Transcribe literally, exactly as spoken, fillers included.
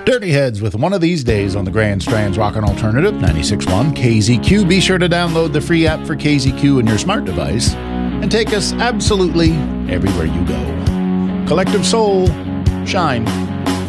Dirty Heads with One of These Days on the Grand Strands Rockin' Alternative ninety-six point one K Z Q. Be sure to download the free app for K Z Q in your smart device and take us absolutely everywhere you go. Collective Soul, shine.